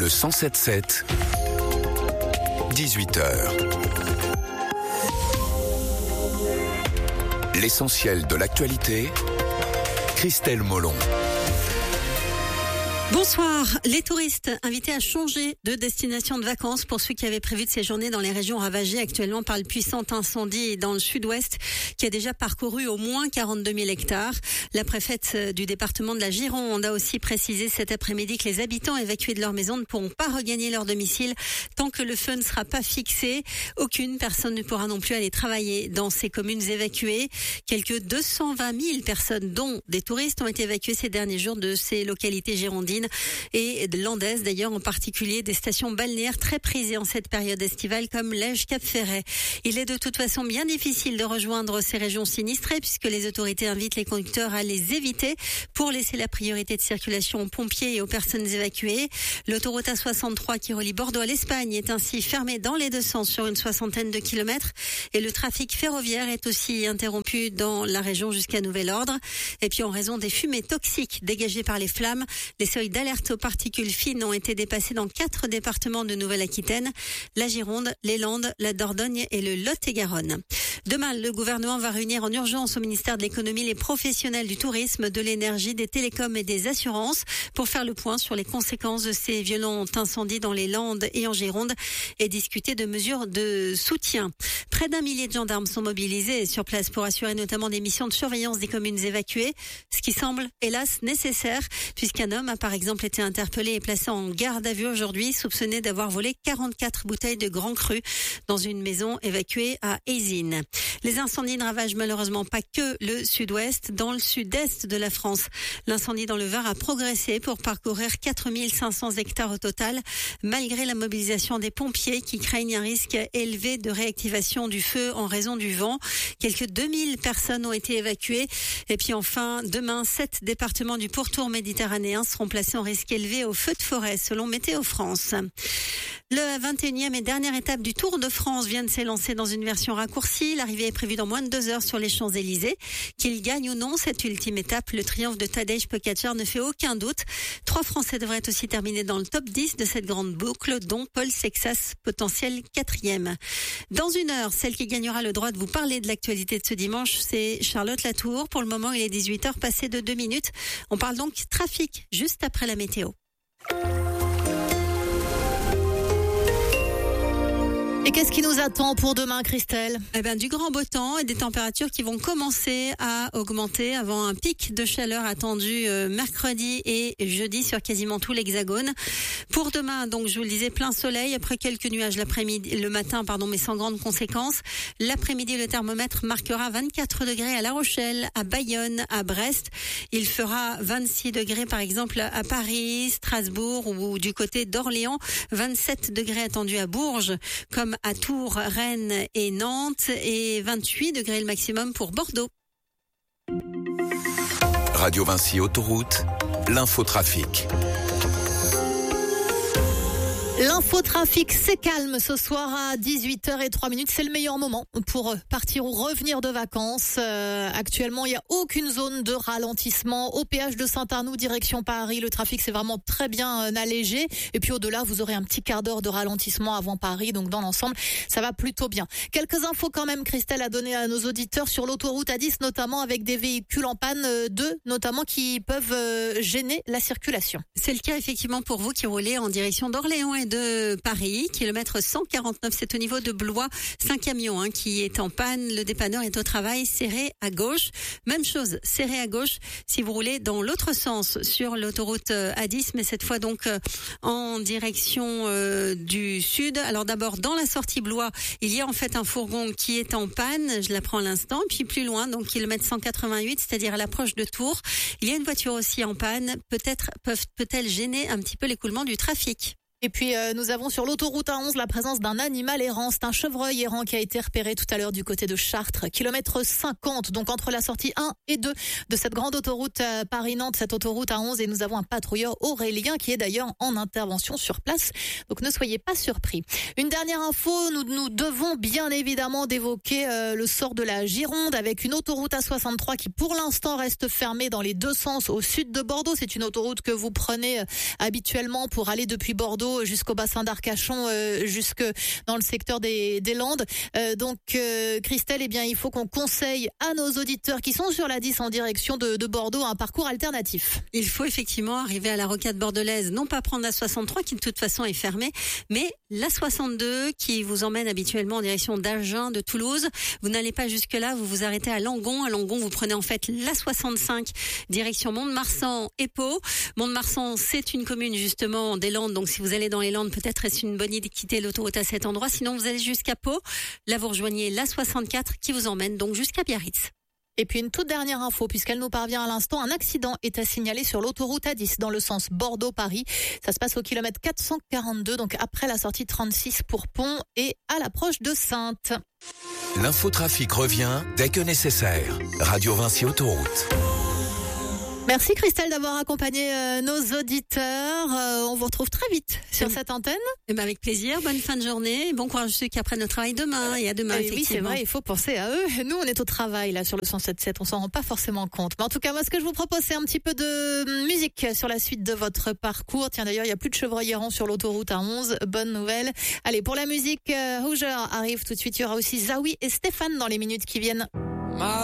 le 107.7, 18h. L'essentiel de l'actualité, Christelle Molon. Bonsoir. Les touristes invités à changer de destination de vacances pour ceux qui avaient prévu de séjourner dans les régions ravagées actuellement par le puissant incendie dans le sud-ouest qui a déjà parcouru au moins 42 000 hectares. La préfète du département de la Gironde a aussi précisé cet après-midi que les habitants évacués de leur maison ne pourront pas regagner leur domicile tant que le feu ne sera pas fixé. Aucune personne ne pourra non plus aller travailler dans ces communes évacuées. Quelques 220 000 personnes, dont des touristes, ont été évacuées ces derniers jours de ces localités girondines et landaises d'ailleurs, en particulier des stations balnéaires très prisées en cette période estivale comme Lège-Cap-Ferret. Il est de toute façon bien difficile de rejoindre ces régions sinistrées puisque les autorités invitent les conducteurs à les éviter pour laisser la priorité de circulation aux pompiers et aux personnes évacuées. L'autoroute A63 qui relie Bordeaux à l'Espagne est ainsi fermée dans les deux sens sur une 60aine de kilomètres et le trafic ferroviaire est aussi interrompu dans la région jusqu'à nouvel ordre. Et puis en raison des fumées toxiques dégagées par les flammes, les seuils d'alerte aux particules fines ont été dépassés dans 4 départements de Nouvelle-Aquitaine, la Gironde, les Landes, la Dordogne et le Lot-et-Garonne. Demain, le gouvernement va réunir en urgence au ministère de l'économie les professionnels du tourisme, de l'énergie, des télécoms et des assurances pour faire le point sur les conséquences de ces violents incendies dans les Landes et en Gironde et discuter de mesures de soutien. Près d'1 millier de gendarmes sont mobilisés sur place pour assurer notamment des missions de surveillance des communes évacuées, ce qui semble hélas nécessaire puisqu'un homme a par exemple été interpellé et placé en garde à vue aujourd'hui, soupçonné d'avoir volé 44 bouteilles de Grand Cru dans une maison évacuée à Ézines. Les incendies ne ravagent malheureusement pas que le sud-ouest. Dans le sud-est de la France, l'incendie dans le Var a progressé pour parcourir 4500 hectares au total, malgré la mobilisation des pompiers qui craignent un risque élevé de réactivation du feu en raison du vent. Quelques 2000 personnes ont été évacuées. Et puis enfin, demain, 7 départements du pourtour méditerranéen seront placés en risque élevé au feu de forêt, selon Météo France. Le 21e et dernière étape du Tour de France vient de s'élancer dans une version raccourcie. L'arrivée est prévue dans moins de 2 heures sur les Champs-Élysées. Qu'il gagne ou non cette ultime étape, le triomphe de Tadej Pogačar ne fait aucun doute. 3 Français devraient aussi terminer dans le top 10 de cette grande boucle, dont Paul Sexas, potentiel 4e. Dans 1 heure, celle qui gagnera le droit de vous parler de l'actualité de ce dimanche, c'est Charlotte Latour. Pour le moment, il est 18h passé de 2 minutes. On parle donc trafic juste après la météo. Et qu'est-ce qui nous attend pour demain, Christelle ? Du grand beau temps et des températures qui vont commencer à augmenter avant un pic de chaleur attendu mercredi et jeudi sur quasiment tout l'Hexagone. Pour demain, donc, je vous le disais, plein soleil après quelques nuages le matin, mais sans grandes conséquences. L'après-midi, le thermomètre marquera 24 degrés à La Rochelle, à Bayonne, à Brest. Il fera 26 degrés, par exemple, à Paris, Strasbourg ou du côté d'Orléans. 27 degrés attendus à Bourges, comme à Tours, Rennes et Nantes, et 28 degrés le maximum pour Bordeaux. Radio Vinci Autoroute, l'infotrafic. L'infotrafic, c'est calme ce soir à 18h03. C'est le meilleur moment pour partir ou revenir de vacances. Actuellement, il n'y a aucune zone de ralentissement. Au péage de Saint-Arnoux, direction Paris, le trafic s'est vraiment très bien allégé. Et puis au-delà, vous aurez un petit quart d'heure de ralentissement avant Paris. Donc dans l'ensemble, ça va plutôt bien. Quelques infos quand même, Christelle, à donner à nos auditeurs sur l'autoroute A10, notamment avec des véhicules en panne, notamment qui peuvent gêner la circulation. C'est le cas effectivement pour vous qui roulez en direction d'Orléans et de Paris, kilomètre 149, c'est au niveau de Blois. C'est un camion qui est en panne. Le dépanneur est au travail, serré à gauche. Même chose, serré à gauche si vous roulez dans l'autre sens sur l'autoroute A10, mais cette fois donc en direction du sud. Alors d'abord, dans la sortie Blois, il y a en fait un fourgon qui est en panne. Je l'apprends à l'instant. Puis plus loin, donc kilomètre 188, c'est-à-dire à l'approche de Tours, il y a une voiture aussi en panne. Peut-elle gêner un petit peu l'écoulement du trafic? Et puis nous avons sur l'autoroute A11 la présence d'un animal errant. C'est un chevreuil errant qui a été repéré tout à l'heure du côté de Chartres, kilomètre 50, donc entre la sortie 1 et 2 de cette grande autoroute Paris-Nantes, cette autoroute A11, et nous avons un patrouilleur Aurélien qui est d'ailleurs en intervention sur place, donc ne soyez pas surpris. Une dernière info, nous devons bien évidemment d'évoquer le sort de la Gironde avec une autoroute A63 qui pour l'instant reste fermée dans les deux sens au sud de Bordeaux. C'est une autoroute que vous prenez habituellement pour aller depuis Bordeaux Bordeaux jusqu'au bassin d'Arcachon, jusque dans le secteur des Landes. Donc Christelle, eh bien il faut qu'on conseille à nos auditeurs qui sont sur la 10 en direction de Bordeaux un parcours alternatif. Il faut effectivement arriver à la rocade bordelaise, non pas prendre la 63 qui de toute façon est fermée, mais la 62 qui vous emmène habituellement en direction d'Agen, de Toulouse. Vous n'allez pas jusque là, vous vous arrêtez à Langon. À Langon, vous prenez en fait la 65 direction Mont-de-Marsan et Pau. Mont-de-Marsan, c'est une commune justement des Landes, donc si vous allez dans les Landes, peut-être est-ce une bonne idée de quitter l'autoroute à cet endroit. Sinon, vous allez jusqu'à Pau. Là, vous rejoignez la 64 qui vous emmène donc jusqu'à Biarritz. Et puis une toute dernière info, puisqu'elle nous parvient à l'instant, un accident est à signaler sur l'autoroute A10 dans le sens Bordeaux-Paris. Ça se passe au kilomètre 442, donc après la sortie 36 pour Pont et à l'approche de Saintes. L'infotrafic revient dès que nécessaire. Radio Vinci Autoroute. Merci Christelle d'avoir accompagné nos auditeurs. On vous retrouve très vite sur cette antenne. Et ben avec plaisir, bonne fin de journée. Bon courage à ceux qui apprennent le travail demain et à demain. Oui, c'est vrai, il faut penser à eux. Nous, on est au travail là sur le 107.7, on s'en rend pas forcément compte. Mais en tout cas, moi, ce que je vous propose, c'est un petit peu de musique sur la suite de votre parcours. Tiens, d'ailleurs, il y a plus de chevreuils errants sur l'autoroute A11. Bonne nouvelle. Allez, pour la musique, Hoosier arrive tout de suite. Il y aura aussi Zawi et Stéphane dans les minutes qui viennent.